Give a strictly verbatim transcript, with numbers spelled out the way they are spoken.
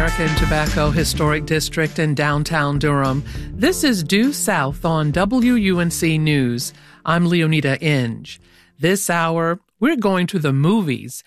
American Tobacco Historic District in downtown Durham. This is Due South on W U N C News. I'm Leonida Inge. This hour, we're going to the movies